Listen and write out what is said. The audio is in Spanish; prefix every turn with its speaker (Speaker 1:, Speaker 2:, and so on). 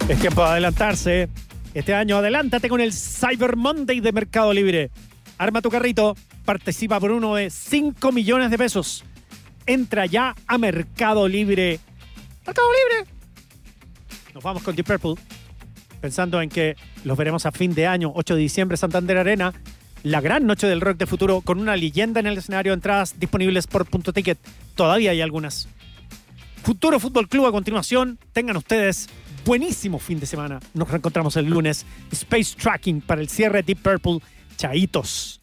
Speaker 1: Es tiempo de adelantarse. Este año adelántate con el Cyber Monday de Mercado Libre. Arma tu carrito, participa por uno de 5 millones de pesos. Entra ya a Mercado Libre. ¡Mercado Libre! Nos vamos con Deep Purple, pensando en que los veremos a fin de año, 8 de diciembre, Santander Arena. La gran noche del rock de futuro con una leyenda en el escenario. Entradas disponibles por Punto Ticket. Todavía hay algunas. Futuro Fútbol Club a continuación. Tengan ustedes buenísimo fin de semana. Nos reencontramos el lunes. Space Tracking para el cierre de Deep Purple. Chaitos.